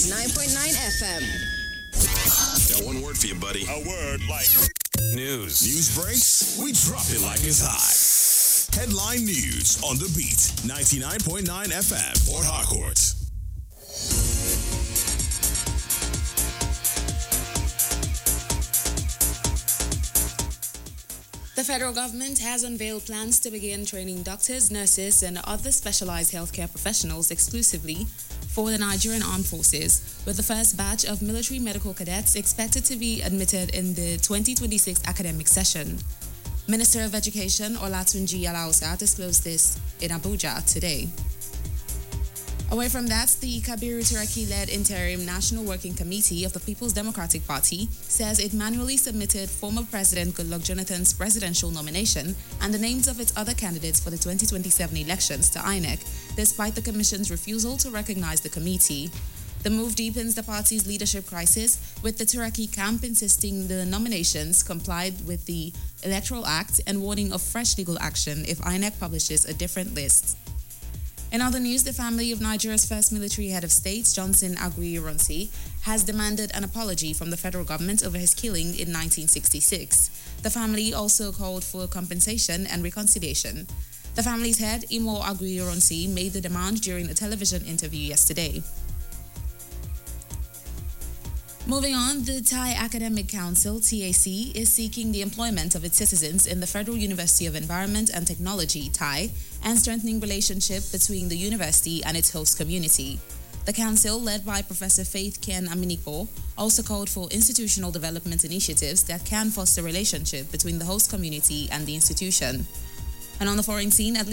99.9 FM. Got one word for you, buddy. A word like News. news breaks. We drop it like it's hot. Headline news on the beat. 99.9 FM. Port Harcourt. The federal government has unveiled plans to begin training doctors, nurses, and other specialized healthcare professionals exclusively for the Nigerian Armed Forces, with the first batch of military medical cadets expected to be admitted in the 2026 academic session. Minister of Education Olatunji Alausa disclosed this in Abuja today. Away from that, the Kabiru Turaki-led Interim National Working Committee of the People's Democratic Party says it manually submitted former President Goodluck Jonathan's presidential nomination and the names of its other candidates for the 2027 elections to INEC, despite the Commission's refusal to recognize the committee. The move deepens the party's leadership crisis, with the Turaki camp insisting the nominations complied with the Electoral Act and warning of fresh legal action if INEC publishes a different list. In other news, the family of Nigeria's first military head of state, Johnson Aguiyi-Ironsi, has demanded an apology from the federal government over his killing in 1966. The family also called for compensation and reconciliation. The family's head, Imo Aguiyi-Ironsi, made the demand during a television interview yesterday. Moving on, the Thai Academic Council, TAC, is seeking the employment of its citizens in the Federal University of Environment and Technology, TAI, and strengthening relationship between the university and its host community. The council, led by Professor Faith Ken Aminipo, also called for institutional development initiatives that can foster relationship between the host community and the institution. And on the foreign scene, at